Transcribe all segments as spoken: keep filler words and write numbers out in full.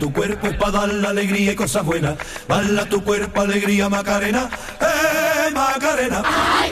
Tu cuerpo es pa' dar la alegría y cosas buenas. Bala tu cuerpo, alegría, Macarena. Hey, Macarena.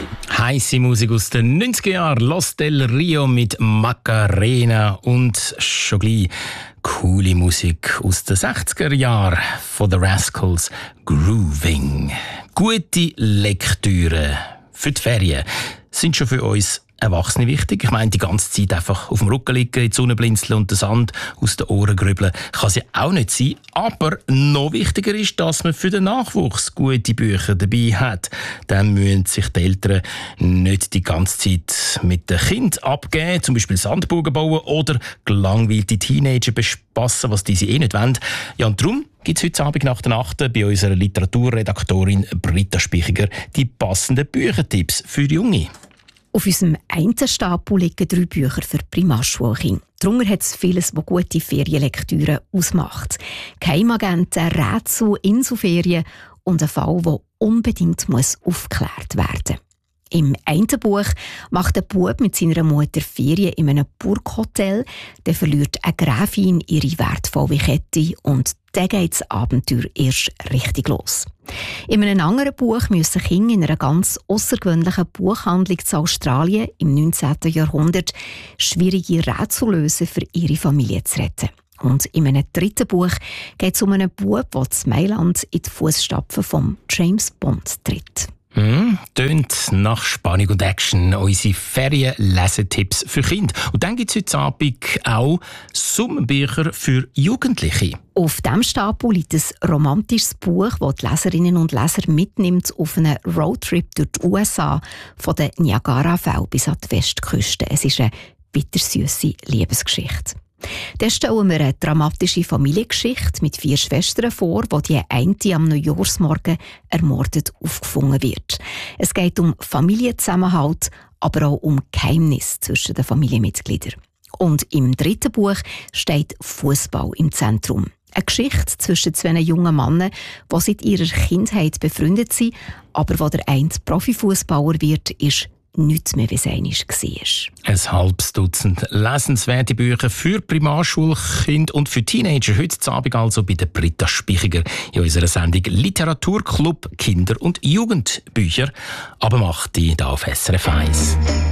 Heisse Musik aus den neunziger Jahren. Los del Rio mit Macarena. Und schon gleich coole Musik aus den sechziger Jahren von The Rascals. Grooving. Gute Lektüre für die Ferien sind schon für uns Erwachsene wichtig. Ich meine, die ganze Zeit einfach auf dem Rücken liegen, in die Sonne blinzeln und den Sand aus den Ohren grübeln, kann sie auch nicht sein. Aber noch wichtiger ist, dass man für den Nachwuchs gute Bücher dabei hat. Dann müssen sich die Eltern nicht die ganze Zeit mit den Kindern abgeben, zum Beispiel Sandburgen bauen oder gelangweilte Teenager bespassen, was diese eh nicht wollen. Ja, und darum gibt es heute Abend nach der Nacht bei unserer Literaturredaktorin Britta Spichiger die passenden Büchertipps für Junge. Auf unserem einen Stapel liegen drei Bücher für Primarschulkinder. Darunter hat es vieles, was gute Ferienlektüre ausmacht. Geheimagenten, Rätsel, Inselferien und ein Fall, der unbedingt muss aufgeklärt werden muss. Im einen Buch macht ein Bub mit seiner Mutter Ferien in einem Burghotel. Dann verliert eine Gräfin ihre wertvolle Kette und dann geht das Abenteuer erst richtig los. In einem anderen Buch müssen Kinder in einer ganz außergewöhnlichen Buchhandlung in Australien im neunzehnten Jahrhundert schwierige Rätsel lösen, für ihre Familie zu retten. Und in einem dritten Buch geht es um einen Bub, der in Mailand in die Fußstapfen von James Bond tritt. Hm, tönt nach Spannung und Action. Unsere Ferien-Lesetipps für Kinder. Und dann gibt es heute Abend auch Sommerbücher für Jugendliche. Auf diesem Stapel liegt ein romantisches Buch, das die Leserinnen und Leser mitnimmt auf einen Roadtrip durch die U S A, von den Niagarafällen bis an die Westküste. Es ist eine bittersüße Liebesgeschichte. Dann stellen wir eine dramatische Familiengeschichte mit vier Schwestern vor, wo die eine am Neujahrsmorgen ermordet aufgefunden wird. Es geht um Familienzusammenhalt, aber auch um Geheimnisse zwischen den Familienmitgliedern. Und im dritten Buch steht Fußball im Zentrum. Eine Geschichte zwischen zwei jungen Männern, die seit ihrer Kindheit befreundet sind, aber wo der eine Profifußballer wird, ist nichts mehr, wie es einmal war. Ein halbes Dutzend lesenswerte Bücher für Primarschulkinder und für Teenager. Heute Abend also bei der Britta Spichiger in unserer Sendung Literaturclub Kinder- und Jugendbücher. Aber macht die da auf S R F eins.